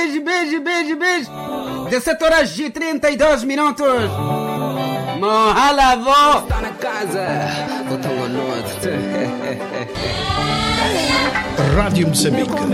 beijo. 17 horas e 32 minutos. Mohalavó. Está na casa. Rádio Moçambique.